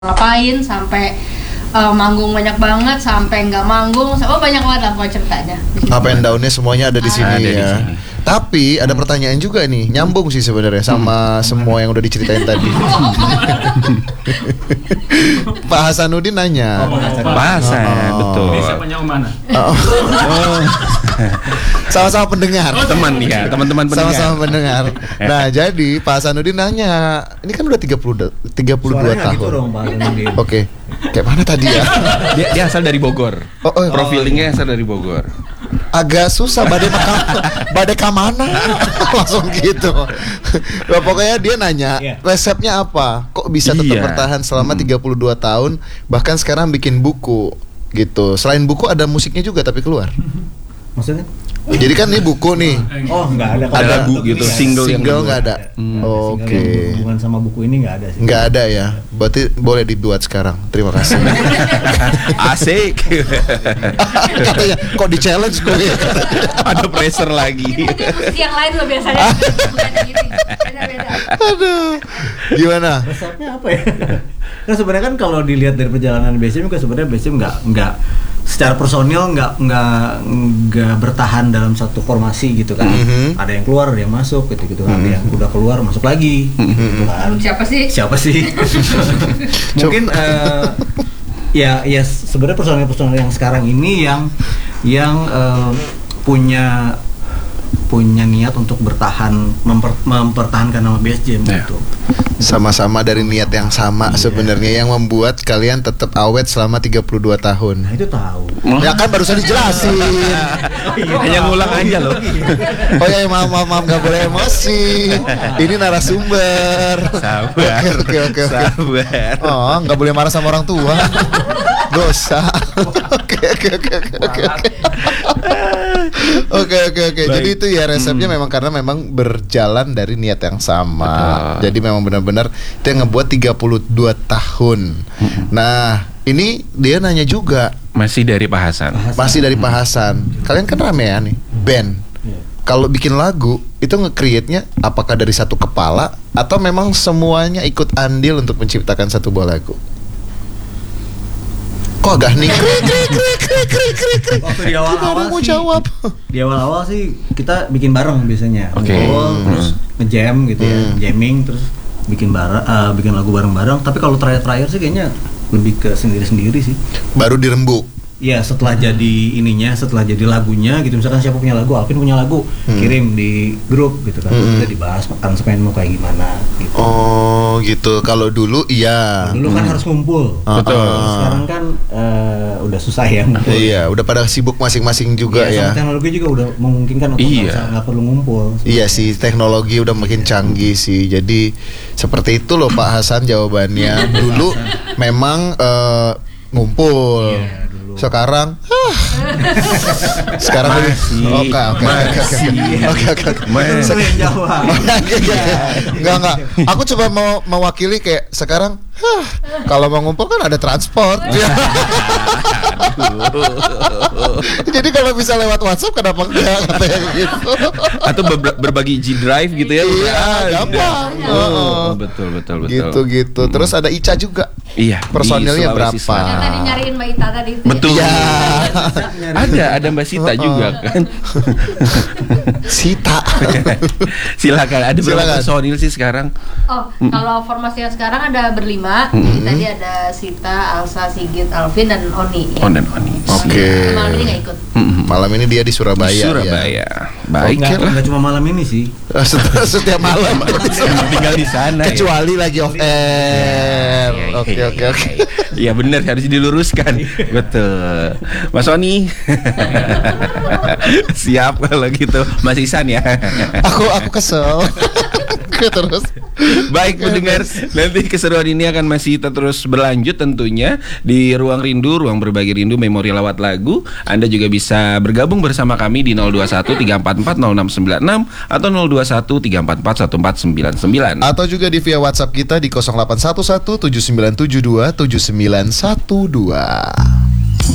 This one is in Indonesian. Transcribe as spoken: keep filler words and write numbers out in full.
ngapain sampai uh, manggung banyak banget sampai nggak manggung, oh banyak banget lah pokoknya ceritanya. Up and down-nya semuanya ada di Ah, sini ada ya. di sini. Tapi ada pertanyaan juga nih, nyambung sih sebenarnya sama semua yang udah diceritain tadi. Pak Hasanuddin nanya. Oh, Pak Hasan. Bahasa, Oh. betul. Ini siapanya Om Mana? Oh. Sama-sama pendengar. Teman ya, teman-teman pendengar. Sama-sama pendengar. Nah, jadi Pak Hasanuddin nanya, ini kan udah tiga puluh, tiga puluh dua Suaranya tahun. gitu dong, Pak Hasanuddin. Oke. Kayak mana tadi ya? Dia, dia asal dari Bogor. Oh, oh. Profilingnya asal dari Bogor. Agak susah badai maka, badai ke mana langsung gitu. Nah, pokoknya dia nanya Iya. resepnya apa, kok bisa tetap Iya. bertahan selama Hmm. tiga puluh dua tahun, bahkan sekarang bikin buku gitu. Selain buku ada musiknya juga tapi keluar. Maksudnya? Jadi kan ini buku nih. Oh, nggak ada. Ada Kalau lagu untuk gitu, ini nggak single yang Single kedua. nggak ada. Hmm. Oke. Single yang berhubungan sama buku ini nggak ada sih. Nggak ada ya. Berarti boleh dibuat sekarang. Terima kasih. Asik. Katanya kok di challenge gue. Ada pressure lagi. Yang lain loh biasanya bukan gini, beda-beda. Aduh. Gimana? Resepnya apa ya? Nah sebenarnya kan kalau dilihat dari perjalanan B S M kan sebenarnya B S M nggak nggak secara personil nggak nggak nggak bertahan dalam satu formasi gitu kan. Mhm. Ada yang keluar, ada yang masuk gitu gitu kan. Ada yang udah keluar masuk lagi gitu kan. Siapa sih? Siapa sih? Mungkin eh, ya ya sebenarnya personil-personil yang sekarang ini yang yang eh, punya punya niat untuk bertahan memper, mempertahankan nama B S J M Ya. gitu. Sama-sama dari niat yang sama Iya. sebenarnya yang membuat kalian tetap awet selama tiga puluh dua tahun. Nah itu tahu. Ya kan barusan dijelasin. Hanya ngulang aja loh. Oh ya maaf maaf maaf nggak boleh emosi. Ini narasumber. Sabar. Oke oke oke. oke. Sabar. Oh nggak boleh marah sama orang tua. Dosa. Oke oke oke oke oke. Oke oke oke. Jadi itu ya resepnya memang karena memang berjalan dari niat yang sama. Betul. Jadi memang benar-benar dia ngebuat tiga puluh dua tahun. Nah, ini dia nanya juga Masih dari Pak Hasan. masih dari Pak Hasan. Kalian kan ramean nih, band. Iya. Kalau bikin lagu itu nge-create-nya apakah dari satu kepala atau memang semuanya ikut andil untuk menciptakan satu buah lagu? Kok agak nih? Krik krik krik krik krik krik krik. Waktu di Kita awal-awal ada mau sih, jawab. di awal-awal sih kita bikin bareng biasanya. Oke. Ngumpul, terus Hmm. ngejam gitu ya, Hmm. jamming terus bikin bareng, eh, bikin lagu bareng-bareng. Tapi kalau terakhir-terakhir sih kayaknya lebih ke sendiri-sendiri sih. Baru dirembuk. Iya, setelah jadi ininya, setelah jadi lagunya gitu. Misalkan siapa punya lagu, Alvin punya lagu, Hmm. kirim di grup gitu kan. Hmm. Kita dibahas aransemen mau kayak gimana gitu. Oh, gitu. Kalau dulu iya. Dulu kan harus ngumpul. Ah, Betul. ah. Sekarang kan eh, udah susah ya ngumpul. Iya, udah pada sibuk masing-masing juga Iya, sama ya. teknologi juga udah memungkinkan untuk Iya. nggak usah- nggak perlu ngumpul. Iya sih, teknologi udah makin canggih sih. Jadi seperti itu loh Pak Hasan jawabannya. Dulu memang eh, ngumpul. Iya, dulu. Sekarang ah. Sekarang lebih- Masih. Oke, oke, oke, oke. Masih. Oke, oke, oke. Masih. Itu yang jawab. Enggak, enggak. Aku coba mau mewakili kayak sekarang hah, kalau mau ngumpul kan ada transport. Jadi kalau bisa lewat WhatsApp kenapa enggak katanya gitu. Atau ber- berbagi G Drive gitu ya. Iya, Ah, gampang. Oh, Heeh. betul betul betul. Gitu gitu. Terus ada Ica juga. Iya. di Personilnya Sulawesi berapa? Selatan. Yang tadi nyariin Mbak Ita tadi itu. Betul. Iya. Ada ada Mbak Sita juga kan. Sita. Silakan. Ada berapa Silakan. personil sih sekarang? Oh, kalau formasi yang sekarang ada berlima. Jadi tadi ada Sita, Alsa, Sigit, Alvin dan Oni. ya. On dan Oni. Oke. Malam ini nggak ikut. Mm-mm. Malam ini dia di Surabaya. Di Surabaya. Ya. Baik Nggak, lah. nggak cuma malam ini sih. Setiap, setiap malam. Tinggal di sana. ya. Kecuali lagi off air. Iya, Oke iya, oke iya, oke. iya. Iya benar harus diluruskan. Betul. Mas Oni. Siap kalau gitu. Mas Isan ya. Aku aku kesel. Oke terus. Baik pendengar, nanti keseruan ini akan masih terus berlanjut tentunya di Ruang Rindu, Ruang Berbagi Rindu Memori Lawat Lagu. Anda juga bisa bergabung bersama kami di nol dua satu tiga empat empat nol enam sembilan enam atau nol dua satu tiga empat empat satu empat sembilan sembilan. Atau juga di via WhatsApp kita di nol delapan satu satu tujuh sembilan tujuh dua tujuh sembilan satu dua.